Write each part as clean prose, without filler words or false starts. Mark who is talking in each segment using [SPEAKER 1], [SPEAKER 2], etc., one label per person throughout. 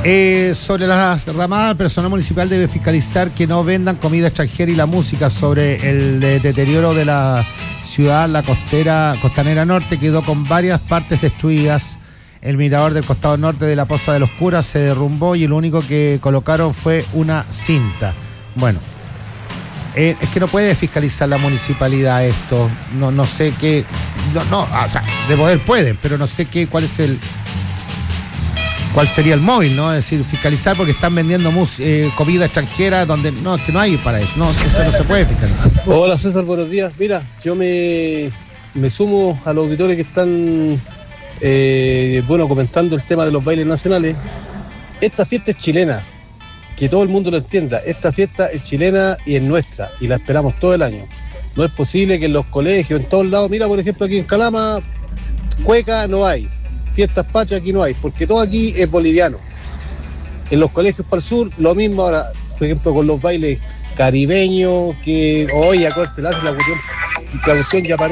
[SPEAKER 1] Sobre las ramadas, el personal municipal debe fiscalizar que no vendan comida extranjera y la música. Sobre el deterioro de la ciudad, la costanera norte quedó con varias partes destruidas. El mirador del costado norte de la Poza de los Curas se derrumbó y lo único que colocaron fue una cinta. Bueno, es que no puede fiscalizar la municipalidad esto. No sé qué. O sea, de poder pueden, pero no sé cuál sería el móvil, ¿no? Es decir, fiscalizar porque están vendiendo comida extranjera donde es que no hay para eso. No, eso no se puede fiscalizar.
[SPEAKER 2] Hola César, buenos días. Mira, yo me sumo a los auditores que están comentando el tema de los bailes nacionales. Esta fiesta es chilena, que todo el mundo lo entienda. Esta fiesta es chilena y es nuestra, y la esperamos todo el año. No es posible que en los colegios, en todos lados, mira, por ejemplo, aquí en Calama, cueca no hay, fiestas pachas aquí no hay, porque todo aquí es boliviano. En los colegios para el sur, lo mismo ahora, por ejemplo, con los bailes caribeños, que hoy a corte la cuestión ya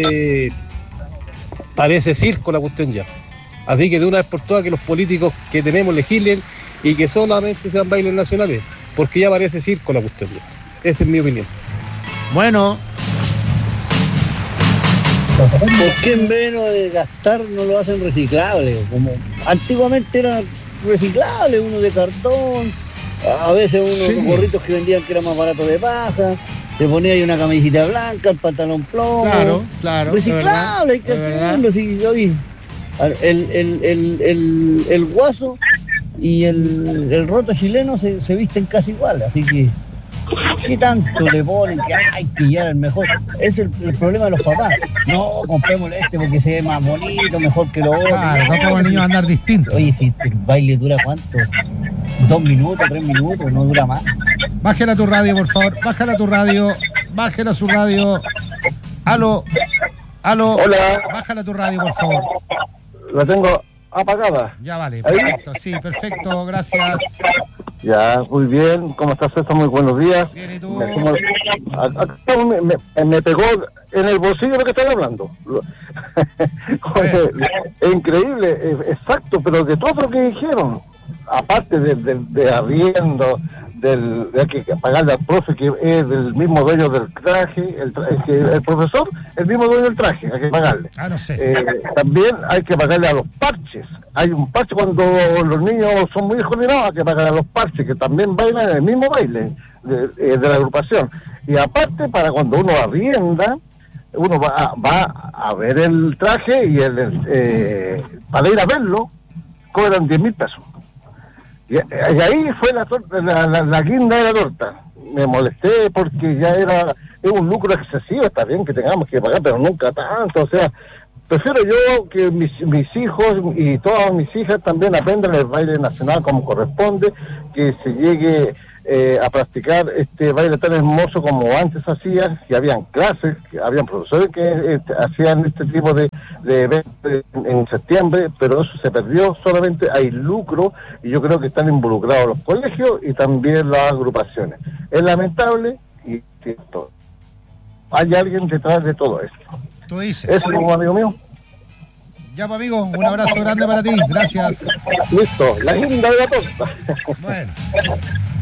[SPEAKER 2] parece circo la cuestión ya. Así que de una vez por todas que los políticos que tenemos legislen y que solamente sean bailes nacionales, porque ya parece circo la cuestión ya. Esa es mi opinión.
[SPEAKER 1] Bueno.
[SPEAKER 3] ¿Por qué en vez de gastar no lo hacen reciclable? Como antiguamente eran reciclables, uno de cartón, a veces unos gorritos que vendían que eran más baratos de paja, te ponía ahí una camisita blanca, el pantalón plomo.
[SPEAKER 1] Claro.
[SPEAKER 3] Reciclable, hay que hacerlo. Sí, hoy el guaso y el roto chileno se visten casi igual, así que ¿qué tanto le ponen que hay que pillar el mejor? Es el problema de los papás. No, comprémosle porque se ve más bonito, mejor que lo otro.
[SPEAKER 1] Claro, no como el niño andar distinto.
[SPEAKER 3] Oye, si el baile dura ¿cuánto? 2 minutos, 3 minutos, no dura más.
[SPEAKER 1] Bájela tu radio, por favor. Bájala su radio. Aló.
[SPEAKER 4] Hola.
[SPEAKER 1] Bájala tu radio, por favor.
[SPEAKER 4] La tengo apagada.
[SPEAKER 1] Ya vale, perfecto. ¿Ahí? Sí, perfecto, gracias.
[SPEAKER 4] Ya, muy bien. ¿Cómo estás, César? Muy buenos días.
[SPEAKER 1] Bien, ¿y tú?
[SPEAKER 4] Me pegó en el bolsillo lo que están hablando. Es increíble, exacto, pero de todo lo que dijeron, aparte de arriendo, de que pagarle al profe, que es el mismo dueño del traje, el profesor, el mismo dueño del traje, hay que pagarle.
[SPEAKER 1] No sé.
[SPEAKER 4] También hay que pagarle a los parches. Hay un parche cuando los niños son muy descoordinados, hay que pagar a los parches, que también bailan en el mismo baile de la agrupación. Y aparte, para cuando uno arrienda, uno va a ver el traje y para ir a verlo, cobran 10.000 pesos. Y ahí fue la guinda de la torta. Me molesté porque ya es un lucro excesivo. Está bien que tengamos que pagar, pero nunca tanto. O sea, prefiero yo que mis hijos y todas mis hijas también aprendan el baile nacional como corresponde, que se llegue a practicar este baile tan hermoso como antes hacían, que habían clases, que habían profesores que hacían este tipo de eventos en septiembre, pero eso se perdió. Solamente hay lucro y yo creo que están involucrados los colegios y también las agrupaciones. Es lamentable y cierto. Hay alguien detrás de todo esto.
[SPEAKER 1] Tú dices.
[SPEAKER 4] Eso es un amigo mío.
[SPEAKER 1] Ya, pues, amigo, un abrazo grande para ti. Gracias.
[SPEAKER 4] Listo, la guinda de la torta.
[SPEAKER 1] Bueno.